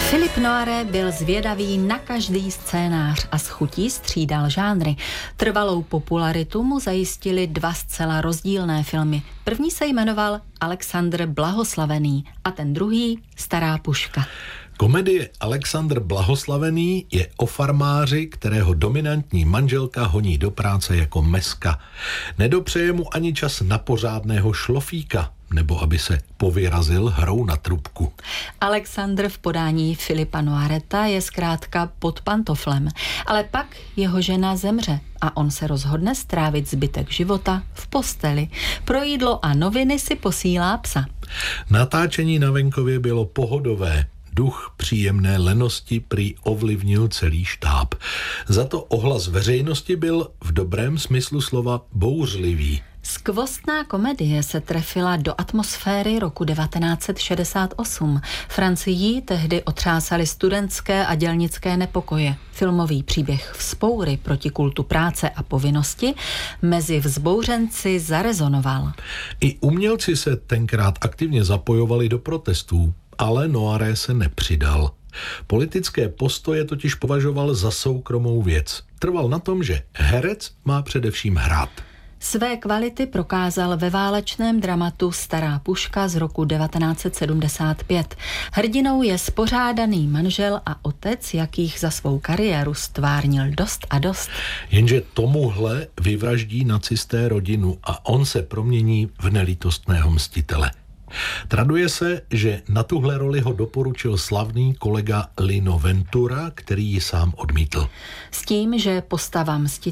Philippe Noiret byl zvědavý na každý scénář a s chutí střídal žánry. Trvalou popularitu mu zajistily dva zcela rozdílné filmy. První se jmenoval Alexandr Blahoslavený a ten druhý Stará puška. Komedie Alexandr Blahoslavený je o farmáři, kterého dominantní manželka honí do práce jako meska. Nedopřeje mu ani čas na pořádného šlofíka, nebo aby se povyrazil hrou na trubku. Alexandr v podání Philippa Noireta je zkrátka pod pantoflem, ale pak jeho žena zemře a on se rozhodne strávit zbytek života v posteli. Pro jídlo a noviny si posílá psa. Natáčení na venkově bylo pohodové. Duch příjemné lenosti prý ovlivnil celý štáb. Za to ohlas veřejnosti byl v dobrém smyslu slova bouřlivý. Skvostná komedie se trefila do atmosféry roku 1968. Francii tehdy otřásaly studentské a dělnické nepokoje. Filmový příběh Vzpoury proti kultu práce a povinnosti mezi vzbouřenci zarezonoval. I umělci se tenkrát aktivně zapojovali do protestů, ale Noiret se nepřidal. Politické postoje totiž považoval za soukromou věc. Trval na tom, že herec má především hrát. Své kvality prokázal ve válečném dramatu Stará puška z roku 1975. Hrdinou je spořádaný manžel a otec, jakých za svou kariéru stvárnil dost a dost. Jenže tomuhle vyvraždí nacisté rodinu a on se promění v nelítostného mstitele. Traduje se, že na tuhle roli ho doporučil slavný kolega Lino Ventura, který ji sám odmítl. S tím, že postava mstitele